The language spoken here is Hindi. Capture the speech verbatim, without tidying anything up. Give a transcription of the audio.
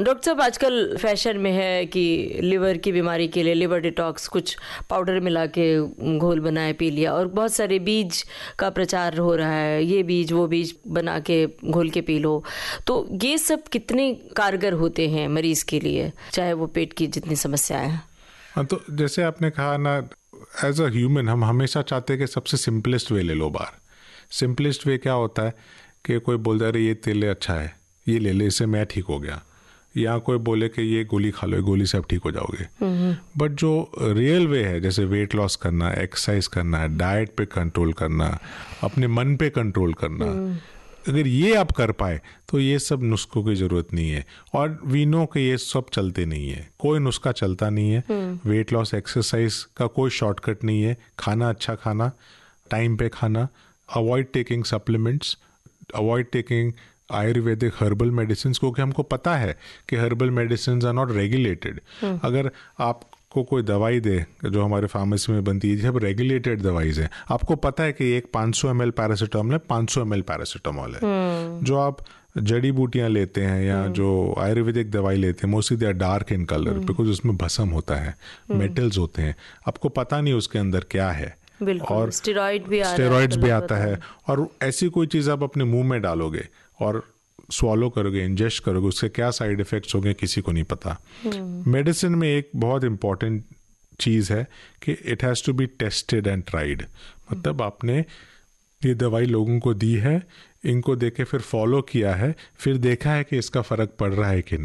डॉक्टर साहब, आजकल फैशन में है कि लिवर की बीमारी के लिए लिवर डिटॉक्स, कुछ पाउडर मिला के घोल बनाए पी लिया, और बहुत सारे बीज का प्रचार हो रहा है, ये बीज वो बीज बना के घोल के पी लो। तो ये सब कितने कारगर होते हैं मरीज के लिए, चाहे वो पेट की जितनी समस्याएं हैं? हाँ, तो जैसे आपने कहा ना, एज अ ह्यूमन हम हमेशा चाहते हैं कि सबसे सिंपलेस्ट वे ले लो बाहर। सिंपलेस्ट वे क्या होता है कि कोई बोल दे अरे ये तेल अच्छा है, ये ले ले, इससे मैं ठीक हो गया, या कोई बोले कि ये गोली खा लो, ये गोली से आप ठीक हो जाओगे। बट जो रियल वे है, जैसे वेट लॉस करना, एक्सरसाइज करना, डाइट पे कंट्रोल करना, अपने मन पे कंट्रोल करना, अगर ये आप कर पाए तो ये सब नुस्खों की ज़रूरत नहीं है। और वी नो कि ये सब चलते नहीं है, कोई नुस्खा चलता नहीं है। वेट लॉस एक्सरसाइज का कोई शॉर्टकट नहीं है। खाना अच्छा खाना, टाइम पे खाना, avoid taking supplements, avoid taking Ayurvedic herbal medicine, क्योंकि हमको पता है कि herbal medicine are not regulated. अगर आपको कोई दवाई दे जो हमारे फार्मेसी में बनती है, जब रेगुलेटेड दवाइज है, आपको पता है कि एक पाँच सौ एम एल पैरासीटामोल है, पाँच सौ एम एल पैरासीटामोल है। जो आप जड़ी बूटियां लेते हैं या जो आयुर्वेदिक दवाई लेते हैं, mostly they are dark in colour, because उसमें भस्म होता है, मेटल्स होते हैं, आपको पता नहीं उसके अंदर क्या है। और स्टेरॉइड भी स्टेरॉइड्स भी आता है। और ऐसी कोई चीज़ आप अपने मुंह में डालोगे और स्वॉलो करोगे, इंजेस्ट करोगे, उसके क्या साइड इफ़ेक्ट्स होंगे किसी को नहीं पता। मेडिसिन में एक बहुत इंपॉर्टेंट चीज़ है कि it has to be tested and tried. मतलब आपने ये दवाई लोगों को दी है, इनको देके फिर फॉलो किया है, फिर देखा है कि इसका फ़र्क पड़ रहा है कि नहीं।